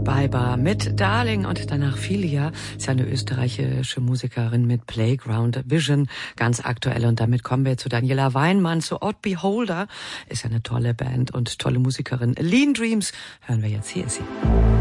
Beiber mit Darling und danach Filia. Ist ja eine österreichische Musikerin mit Playground Vision, ganz aktuell. Und damit kommen wir zu Daniela Weinmann, zu Odd Beholder. Ist ja eine tolle Band und tolle Musikerin. Lean Dreams hören wir jetzt. Hier ist sie.